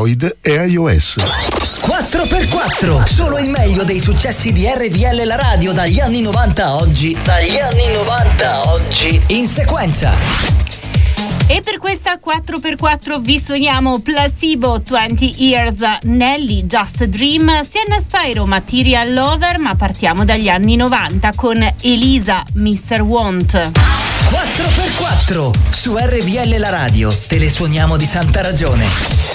Android e iOS. 4x4, solo il meglio dei successi di RVL la radio dagli anni 90 a oggi. In sequenza. E per questa 4x4 vi suoniamo Placebo, 20 Years, Nelly, Just a Dream, Sienna Spyro, Material Lover, ma partiamo dagli anni 90 con Elisa, Mr. Want. 4x4 su RVL la radio, te le suoniamo di santa ragione.